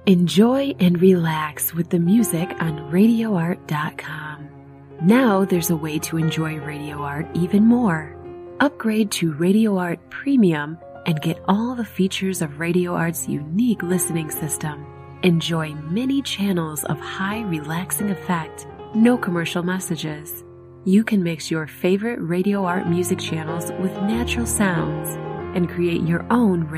Enjoy and relax with the music on RadioArt.com. Now there's a way to enjoy Radio Art even more. Upgrade to Radio Art Premium and get all the features of Radio Art's unique listening system. Enjoy many channels of high relaxing effect, no commercial messages. You can mix your favorite Radio Art music channels with natural sounds and create your own